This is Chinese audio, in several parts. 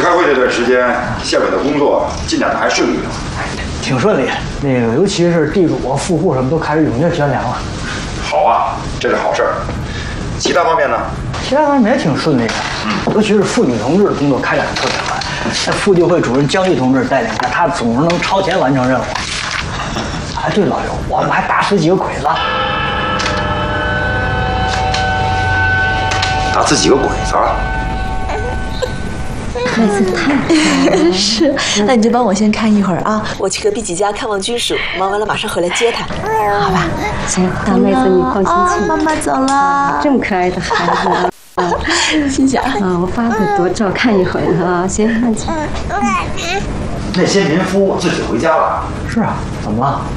开会这段时间，县委的工作进展的还顺利吗？ 挺顺利，尤其是地主啊、富户什么都开始踊跃捐粮了。 好啊，这是好事儿。其他方面呢？ 其他方面也挺顺利的，尤其是妇女同志的工作开展的特别快。那妇救会主任江毅同志带领下，他总是能超前完成任务。哎，对，老刘，我们还打死几个鬼子。 打死几个鬼子？ 孩子太是，那你就帮我先看一会儿啊，我去隔壁几家看望军属，忙完了马上回来接他，好吧？ 行，大妹子你放心去。 妈妈走了， 这么可爱的孩子啊！ 心想啊，我爸得多照看一会儿啊。行，那去。 那些民夫自己回家了。 是啊，怎么了？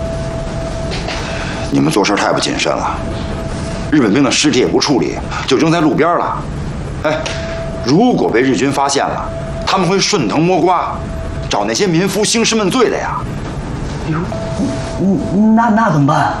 你们做事太不谨慎了，日本兵的尸体也不处理，就扔在路边了。哎。如果被日军发现了，他们会顺藤摸瓜，找那些民夫兴师问罪的呀。 哟，那怎么办？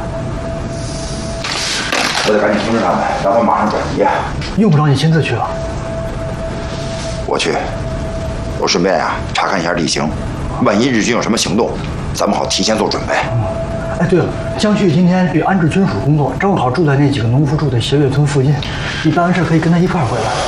我得赶紧通知他们，让他们马上转移。 用不着你亲自去啊。 我去，我顺便查看一下地形，万一日军有什么行动，咱们好提前做准备。 哎，对了，江旭今天去安置军属工作，正好住在那几个农夫住的斜月村附近，你办完事可以跟他一块儿回来。